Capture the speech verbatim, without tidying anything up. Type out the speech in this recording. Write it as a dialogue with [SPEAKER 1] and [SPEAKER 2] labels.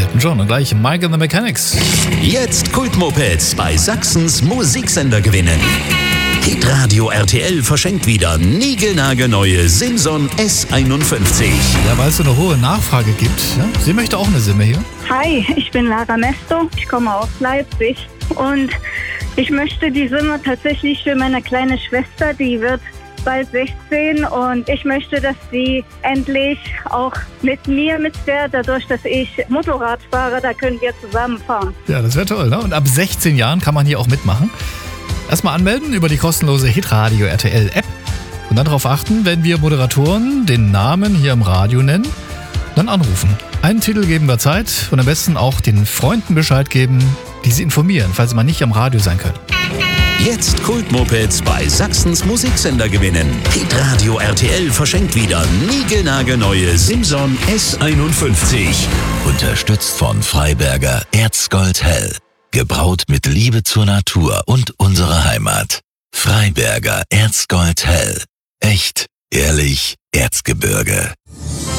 [SPEAKER 1] Elton John und gleich Mike and the Mechanics.
[SPEAKER 2] Jetzt Kultmopeds bei Sachsens Musiksender gewinnen. Hitradio R T L verschenkt wieder niegelnagelneue Simson S einundfünfzig.
[SPEAKER 1] Ja, weil es so eine hohe Nachfrage gibt. Ja? Sie möchte auch eine Simme hier.
[SPEAKER 3] Hi, ich bin Lara Mesto, ich komme aus Leipzig und ich möchte die Simme tatsächlich für meine kleine Schwester, die wird bald sechzehn und ich möchte, dass sie endlich auch mit mir mitfährt, dadurch, dass ich Motorrad fahre, da können wir zusammen fahren.
[SPEAKER 1] Ja, das wäre toll, ne? Und ab sechzehn Jahren kann man hier auch mitmachen. Erstmal anmelden über die kostenlose Hitradio R T L App und dann darauf achten, wenn wir Moderatoren den Namen hier im Radio nennen, dann anrufen. Einen Titel geben wir Zeit und am besten auch den Freunden Bescheid geben, die sie informieren, falls sie mal nicht am Radio sein können.
[SPEAKER 2] Jetzt Kultmopeds bei Sachsens Musiksender gewinnen. Hitradio R T L verschenkt wieder niegelnagelneue Simson S einundfünfzig.
[SPEAKER 4] Unterstützt von Freiberger Erzgold Hell. Gebraut mit Liebe zur Natur und unserer Heimat. Freiberger Erzgold Hell. Echt, ehrlich, Erzgebirge.